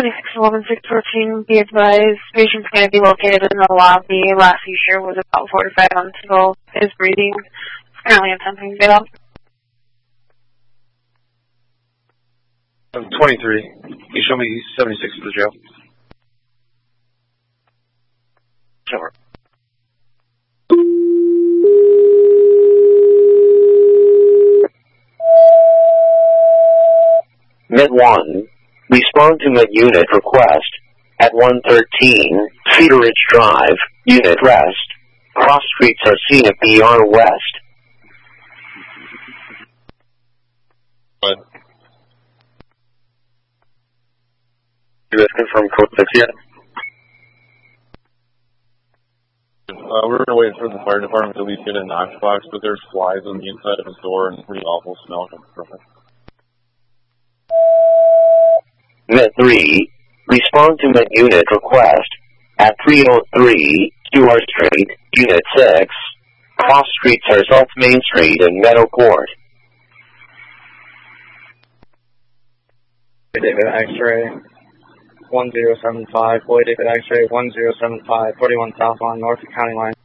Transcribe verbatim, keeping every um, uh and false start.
seventy-six eleven six fourteen, be advised, patient's going to be located in the lobby. Last seizure was about forty-five minutes ago. His breathing is currently attempting to get up. I'm twenty-three. Can you show me seventy-six to the jail? Sure. Med one, respond to Med Unit request at one thirteen, Cedar Ridge Drive, Unit Rest. Cross streets are seen at B R West. What? You guys confirm code six yet? Uh, we're waiting for the fire department to at least get a Knox box, but there's flies on the inside of his door and pretty awful smell comes from it. Med three, respond to Med Unit request at three oh three, Stewart Street, Unit six. Cross streets are South Main Street and Meadow Court. David X-ray one zero seven five, Boy David X-ray one zero seven five, forty-one South on North County Line.